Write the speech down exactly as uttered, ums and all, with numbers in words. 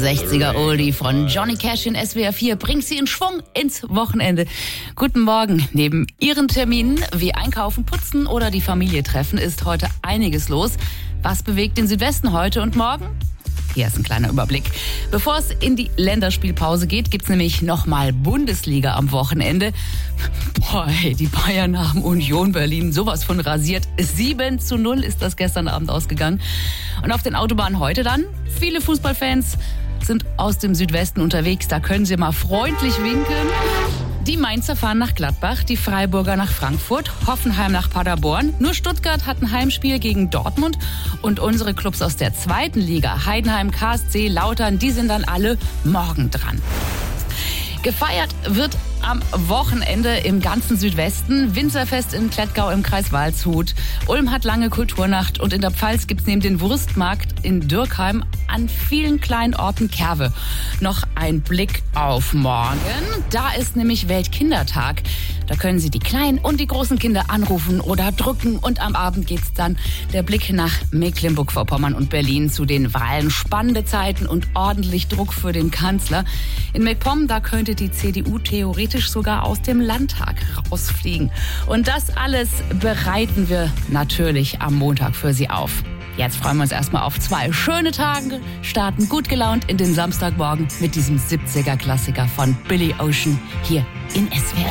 sechziger Oldie von Johnny Cash in S W R vier bringt Sie in Schwung ins Wochenende. Guten Morgen. Neben Ihren Terminen wie Einkaufen, Putzen oder die Familie treffen ist heute einiges los. Was bewegt den Südwesten heute und morgen? Hier ist ein kleiner Überblick. Bevor es in die Länderspielpause geht, gibt's nämlich nochmal Bundesliga am Wochenende. Boah, hey, die Bayern haben Union Berlin sowas von rasiert. sieben zu null ist das gestern Abend ausgegangen. Und auf den Autobahnen heute dann? Viele Fußballfans sind aus dem Südwesten unterwegs. Da können Sie mal freundlich winken. Die Mainzer fahren nach Gladbach, die Freiburger nach Frankfurt, Hoffenheim nach Paderborn. Nur Stuttgart hat ein Heimspiel gegen Dortmund. Und unsere Clubs aus der zweiten Liga, Heidenheim, K S C, Lautern, die sind dann alle morgen dran. Gefeiert wird am Wochenende im ganzen Südwesten. Winzerfest in Klettgau im Kreis Waldshut. Ulm hat lange Kulturnacht und in der Pfalz gibt's neben den Wurstmarkt in Dürkheim an vielen kleinen Orten Kerwe. Noch ein Blick auf morgen. Da ist nämlich Weltkindertag. Da können Sie die kleinen und die großen Kinder anrufen oder drücken. Und am Abend geht's dann der Blick nach Mecklenburg-Vorpommern und Berlin zu den Wahlen. Spannende Zeiten und ordentlich Druck für den Kanzler. In MacPom, da könnte die C D U theoretisch sogar aus dem Landtag rausfliegen. Und das alles bereiten wir natürlich am Montag für Sie auf. Jetzt freuen wir uns erstmal auf zwei schöne Tage, starten gut gelaunt in den Samstagmorgen mit diesem siebziger Klassiker von Billy Ocean hier in S W R.